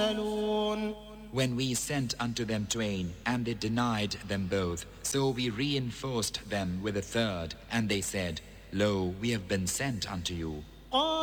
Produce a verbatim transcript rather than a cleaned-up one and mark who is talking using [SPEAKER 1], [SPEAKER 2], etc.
[SPEAKER 1] When we sent unto them twain, and they denied them both, so we reinforced them with a third, and they said, Lo, we have been sent unto you.